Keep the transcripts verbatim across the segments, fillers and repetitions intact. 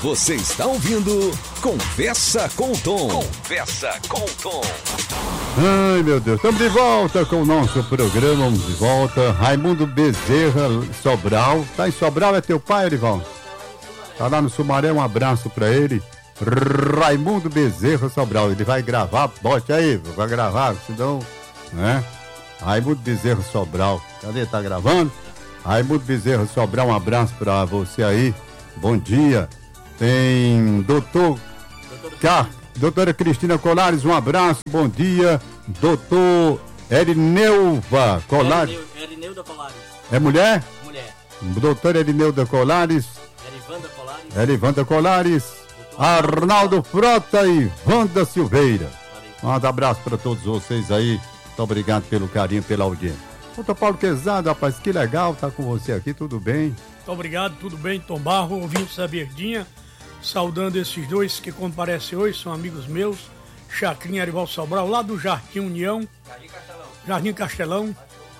Você está ouvindo Conversa com o Tom. Conversa com o Tom. Ai, meu Deus, estamos de volta com o nosso programa, vamos de volta. Raimundo Bezerra Sobral, tá em Sobral, é teu pai, Erivaldo? Tá lá no Sumaré, um abraço pra ele. Raimundo Bezerra Sobral, ele vai gravar, bote aí, vai gravar, senão, né? Raimundo Bezerra Sobral, cadê? Tá gravando? Raimundo Bezerra Sobral, um abraço pra você aí, bom dia. Tem doutor Car... doutora Cristina Colares, um abraço, bom dia. Doutor Erineuva Colares. Erineuda Colares. É mulher? Mulher. Doutora Erineuda Colares. Erivanda Colares. Erivanda Colares. Arnaldo Frota e Wanda Silveira. Manda um abraço para todos vocês aí. Muito obrigado pelo carinho, pela audiência. Doutor Paulo Quezado, rapaz, que legal estar com você aqui, tudo bem? Muito obrigado, tudo bem, Tom Barro, ouvindo essa verdinha, saudando esses dois que comparecem hoje, são amigos meus, Chacrinha Arival Sobral, lá do Jardim União, Jardim Castelão, Jardim Castelão,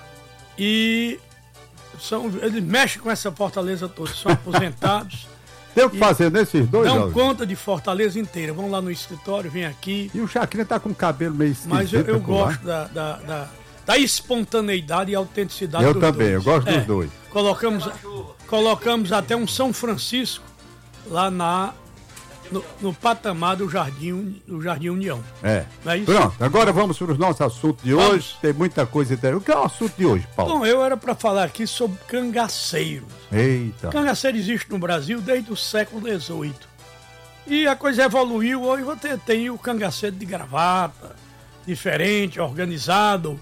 e são, eles mexem com essa Fortaleza toda, são aposentados. Tem o que fazer nesses dois, Dão Jorge? conta de Fortaleza inteira, vão lá no escritório, vem aqui. E o Chacrinha tá com o cabelo meio esquisito. Mas eu, eu acolá. gosto da, da, da, da espontaneidade e autenticidade Eu dos também, dois. eu gosto É, dos dois. Colocamos, colocamos até um São Francisco lá na, no, no patamar do Jardim, do Jardim União. É. Não é isso? Pronto, agora vamos para os nossos assuntos de Vamos. hoje. Tem muita coisa interessante. O que é o assunto de hoje, Paulo? Bom, eu era para falar aqui sobre cangaceiros. Eita. Cangaceiro existe no Brasil desde o século dezoito. E a coisa evoluiu, hoje você tem o cangaceiro de gravata, diferente, organizado.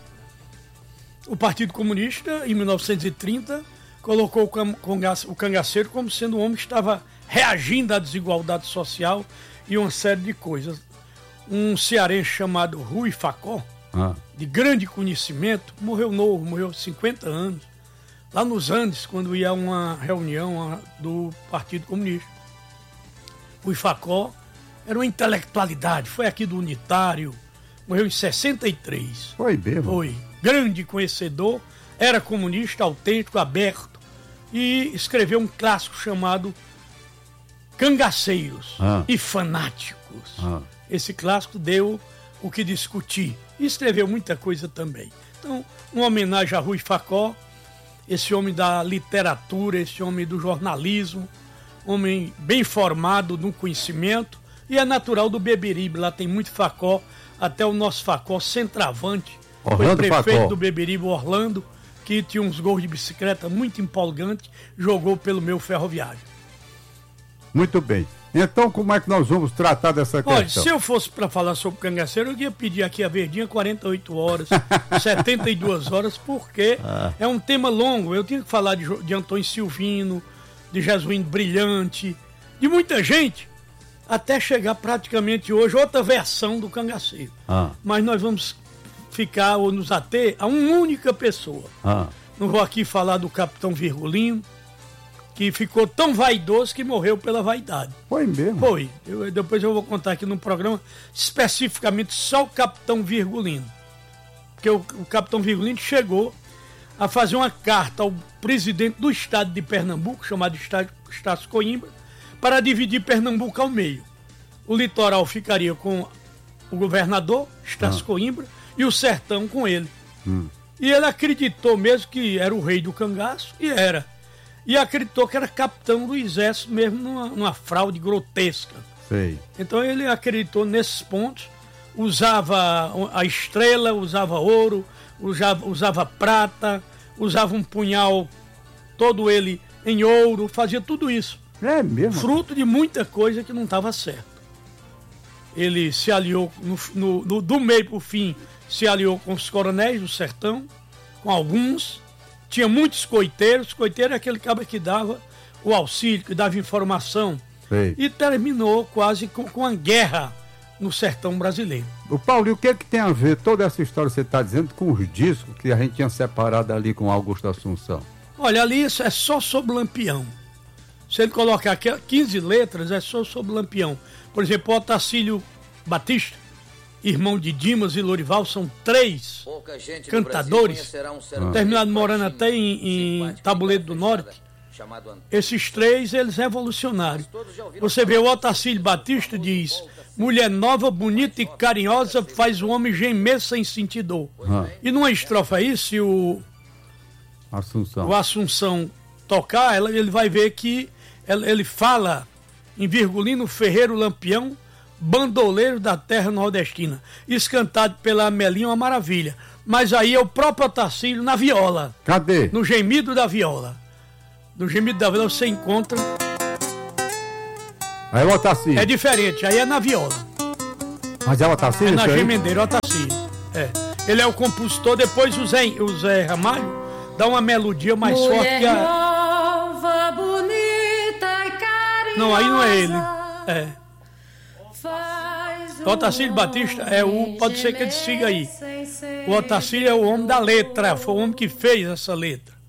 O Partido Comunista, em mil novecentos e trinta, colocou o cangaceiro como sendo um homem que estava reagindo à desigualdade social e uma série de coisas. Um cearense chamado Rui Facó, Ah. de grande conhecimento, morreu novo, morreu aos cinquenta anos, lá nos Andes, quando ia a uma reunião do Partido Comunista. Rui Facó era uma intelectualidade, foi aqui do Unitário, morreu em sessenta e três. Foi mesmo? Foi grande conhecedor, era comunista, autêntico, aberto, e escreveu um clássico chamado Cangaceiros Ah. e Fanáticos. Ah. Esse clássico deu o que discutir e escreveu muita coisa também. Então, uma homenagem a Rui Facó, esse homem da literatura, esse homem do jornalismo, homem bem formado no conhecimento, e é natural do Beberibe, lá tem muito Facó, até o nosso Facó centroavante, foi Orlando prefeito Facó. do Beberibe, Orlando, que tinha uns gols de bicicleta muito empolgantes, jogou pelo meu Ferroviário. Muito bem. Então, como é que nós vamos tratar dessa Olha, questão? se eu fosse para falar sobre cangaceiro, eu ia pedir aqui a verdinha quarenta e oito horas, setenta e duas horas, porque Ah. é um tema longo. Eu tinha que falar de, Jo- de Antônio Silvino, de Jesuíno Brilhante, de muita gente, até chegar praticamente hoje outra versão do cangaceiro. Ah. Mas nós vamos ficar ou nos ater a uma única pessoa. Ah. Não vou aqui falar do Capitão Virgulino, que ficou tão vaidoso que morreu pela vaidade. Foi mesmo? Foi. Eu- depois eu vou contar aqui no programa especificamente só o Capitão Virgulino. Porque o, o Capitão Virgulino chegou a fazer uma carta ao presidente do estado de Pernambuco, chamado Estado- Estácio Coimbra, para dividir Pernambuco ao meio. O litoral ficaria com o governador, Estácio Ah. Coimbra, e o sertão com ele. Hum. E ele acreditou mesmo que era o rei do cangaço, e era. E acreditou que era capitão do exército mesmo numa, numa fraude grotesca. Sei. Então ele acreditou nesses pontos, usava a estrela, usava ouro, usava, usava prata, usava um punhal todo ele em ouro, fazia tudo isso. É mesmo? Fruto de muita coisa que não estava certo. Ele se aliou, no, no, no- do meio para o fim, se aliou com os coronéis do sertão, com alguns. Tinha muitos coiteiros. Coiteiro é aquele cara que dava o auxílio, que dava informação. Sei. E terminou quase com, com a guerra no sertão brasileiro. O Paulo, e o que é que tem a ver toda essa história que você está dizendo com os discos que a gente tinha separado ali com Augusto Assunção? Olha, ali isso é só sobre Lampião. Se ele colocar aqui quinze letras, é só sobre Lampião. Por exemplo, Otacílio Batista, irmão de Dimas e Lorival, são três cantadores, Ah. terminado morando até em, em Tabuleiro do Norte, Esses três, eles revolucionaram. Você vê, o Otacílio Batista diz: mulher nova, bonita e carinhosa faz o homem gemer sem sentir dor. Ah. E numa estrofe aí, se o Assunção. o Assunção tocar, ela, ele vai ver que ela, ele fala em Virgulino Ferreiro Lampião, bandoleiro da terra nordestina. Isso cantado pela Amelinha, uma maravilha. Mas aí é o próprio Otacílio na viola. Cadê? No gemido da viola. No gemido da viola você encontra... Aí o Otacílio. É diferente, aí é na viola. Mas é o Otacílio? É na isso aí? gemendeira, o Otacílio. É. Ele é o compositor, depois o Zé, o Zé Ramalho dá uma melodia mais Mulher forte que a... nova, bonita e carinhosa. Não, aí não é ele. É. Faz O Otacílio Batista é o... Pode ser que ele siga aí. sem ser O Otacílio é o homem da letra, foi o homem que fez essa letra.